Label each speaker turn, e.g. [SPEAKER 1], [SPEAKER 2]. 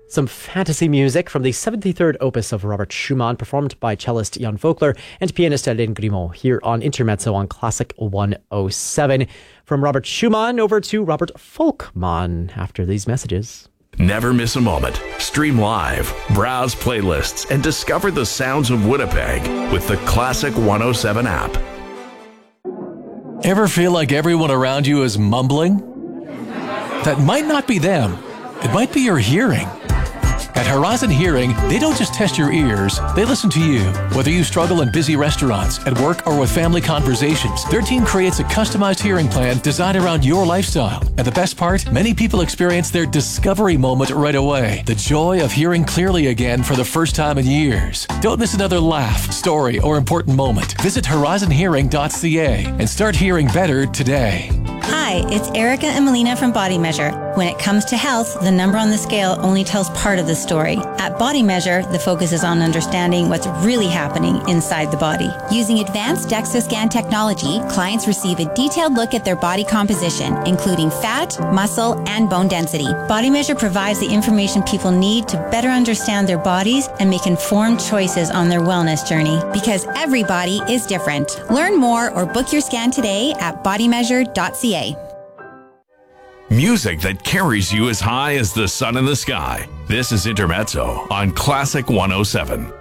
[SPEAKER 1] Some fantasy music from the 73rd opus of Robert Schumann, performed by cellist Jan Vogler and pianist Alain Grimaud, here on Intermezzo on Classic 107. From Robert Schumann over to Robert Folkman after these messages.
[SPEAKER 2] Never miss a moment. Stream live, browse playlists, and discover the sounds of Winnipeg with the Classic 107 app.
[SPEAKER 3] Ever feel like everyone around you is mumbling? That might not be them. It might be your hearing. At Horizon Hearing, they don't just test your ears, they listen to you. Whether you struggle in busy restaurants, at work, or with family conversations, their team creates a customized hearing plan designed around your lifestyle. And the best part, many people experience their discovery moment right away. The joy of hearing clearly again for the first time in years. Don't miss another laugh, story, or important moment. Visit horizonhearing.ca and start hearing better today.
[SPEAKER 4] Hi, it's Erica and Melina from Body Measure. When it comes to health, the number on the scale only tells part of the story. At Body Measure, the focus is on understanding what's really happening inside the body. Using advanced DEXA scan technology, clients receive a detailed look at their body composition, including fat, muscle, and bone density. Body Measure provides the information people need to better understand their bodies and make informed choices on their wellness journey. Because every body is different. Learn more or book your scan today at bodymeasure.ca.
[SPEAKER 2] Music that carries you as high as the sun in the sky. This is Intermezzo on Classic 107.